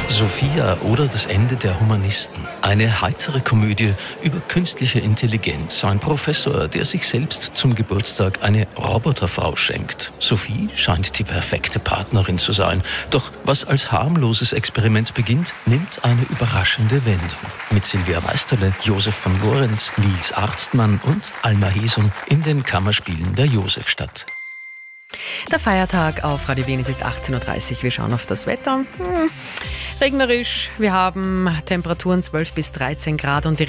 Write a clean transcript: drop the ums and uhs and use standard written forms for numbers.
Sophia oder das Ende der Humanisten. Eine heitere Komödie über künstliche Intelligenz. Ein Professor, der sich selbst zum Geburtstag eine Roboterfrau schenkt. Sophie scheint die perfekte Partnerin zu sein. Doch was als harmloses Experiment beginnt, nimmt eine überraschende Wendung. Mit Silvia Meisterle, Josef von Lorenz, Nils Arztmann und Alma Hesum in den Kammerspielen der Josefstadt. Der Feiertag auf Radio Wien, es ist 18.30 Uhr. Wir schauen auf das Wetter. Regnerisch. Wir haben Temperaturen 12 bis 13 Grad und die